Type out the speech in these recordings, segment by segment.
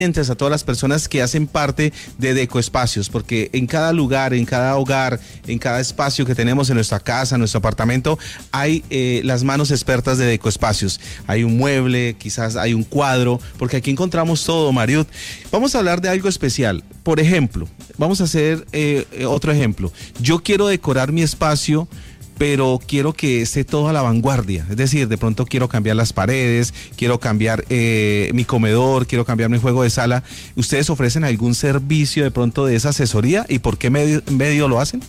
a todas las personas que hacen parte de Decoespacios, porque en cada lugar, en cada hogar, en cada espacio que tenemos en nuestra casa, en nuestro apartamento, hay las manos expertas de Decoespacios. Hay un mueble, quizás hay un cuadro, porque aquí encontramos todo, Mariut. Vamos a hablar de algo especial. Por ejemplo, vamos a hacer otro ejemplo. Yo quiero decorar mi espacio, pero quiero que esté todo a la vanguardia. Es decir, de pronto quiero cambiar las paredes, quiero cambiar mi comedor, quiero cambiar mi juego de sala. ¿Ustedes ofrecen algún servicio de pronto de esa asesoría y por qué medio lo hacen?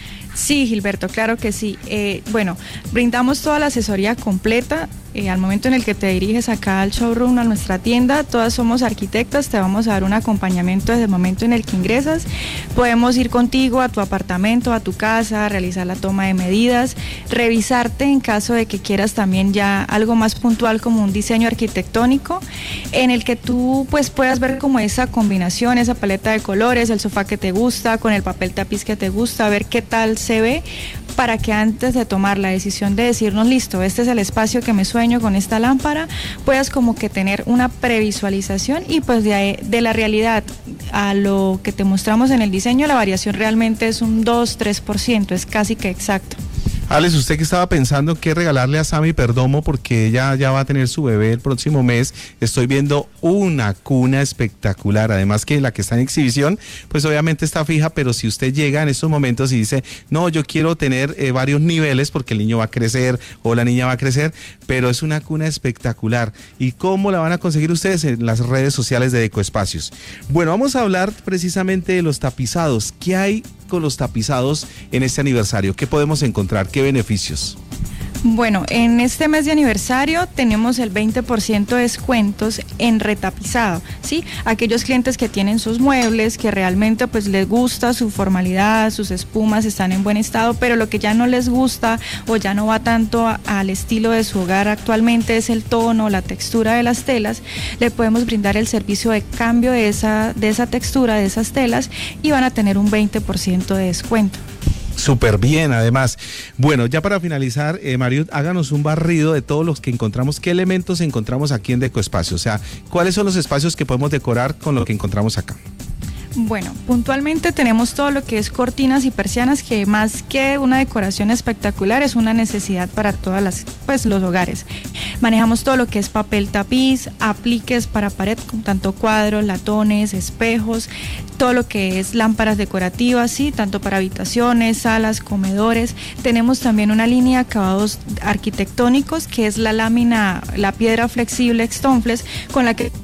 Sí, Gilberto, claro que sí. Bueno, brindamos toda la asesoría completa. Al momento en el que te diriges acá al showroom, a nuestra tienda, todas somos arquitectas, te vamos a dar un acompañamiento desde el momento en el que ingresas. Podemos ir contigo a tu apartamento, a tu casa, realizar la toma de medidas, revisarte en caso de que quieras también ya algo más puntual como un diseño arquitectónico, en el que tú pues puedas ver como esa combinación, esa paleta de colores, el sofá que te gusta, con el papel tapiz que te gusta, ver qué tal se ve, para que antes de tomar la decisión de decirnos, listo, este es el espacio que me sueño con esta lámpara, puedas como que tener una previsualización y pues de la realidad a lo que te mostramos en el diseño, la variación realmente es un 2-3%, es casi que exacto. Alex, usted que estaba pensando qué regalarle a Sami Perdomo porque ella ya va a tener su bebé el próximo mes, estoy viendo una cuna espectacular, además que la que está en exhibición, pues obviamente está fija, pero si usted llega en estos momentos y dice, no, yo quiero tener varios niveles porque el niño va a crecer o la niña va a crecer, pero es una cuna espectacular. ¿Y cómo la van a conseguir ustedes? En las redes sociales de Decoespacios. Bueno, vamos a hablar precisamente de los tapizados. ¿Qué hay con los tapizados en este aniversario? ¿Qué podemos encontrar? ¿Qué beneficios? Bueno, en este mes de aniversario tenemos el 20% de descuentos en retapizado, ¿sí? Aquellos clientes que tienen sus muebles, que realmente pues les gusta su formalidad, sus espumas están en buen estado, pero lo que ya no les gusta o ya no va tanto al estilo de su hogar actualmente es el tono, la textura de las telas, le podemos brindar el servicio de cambio de esa textura, de esas telas, y van a tener un 20% de descuento. Súper bien, además. Bueno, ya para finalizar, Mariut, háganos un barrido de todos los que encontramos, qué elementos encontramos aquí en Decoespacio, o sea, cuáles son los espacios que podemos decorar con lo que encontramos acá. Bueno, puntualmente tenemos todo lo que es cortinas y persianas, que más que una decoración espectacular es una necesidad para todas los hogares. Manejamos todo lo que es papel tapiz, apliques para pared, con tanto cuadros, latones, espejos, todo lo que es lámparas decorativas, sí, tanto para habitaciones, salas, comedores. Tenemos también una línea de acabados arquitectónicos, que es la lámina, la piedra flexible Stoneflex, con la que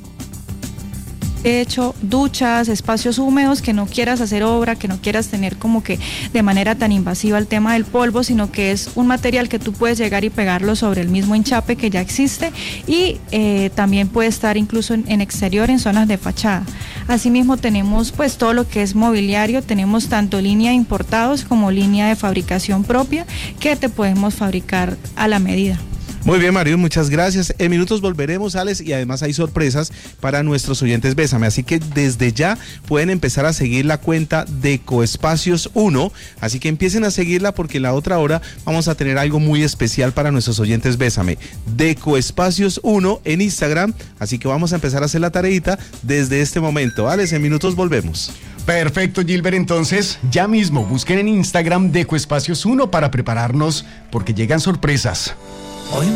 he hecho duchas, espacios húmedos, que no quieras hacer obra, que no quieras tener como que de manera tan invasiva el tema del polvo, sino que es un material que tú puedes llegar y pegarlo sobre el mismo enchape que ya existe, y también puede estar incluso en exterior, en zonas de fachada. Asimismo tenemos pues todo lo que es mobiliario, tenemos tanto línea de importados como línea de fabricación propia, que te podemos fabricar a la medida. Muy bien, Mariut, muchas gracias. En minutos volveremos, Alex, y además hay sorpresas para nuestros oyentes Bésame, así que desde ya pueden empezar a seguir la cuenta Decoespacios 1, así que empiecen a seguirla porque en la otra hora vamos a tener algo muy especial para nuestros oyentes Bésame. Decoespacios 1 en Instagram, así que vamos a empezar a hacer la tareita desde este momento. Alex, en minutos volvemos. Perfecto, Gilbert, entonces ya mismo busquen en Instagram Decoespacios 1 para prepararnos porque llegan sorpresas.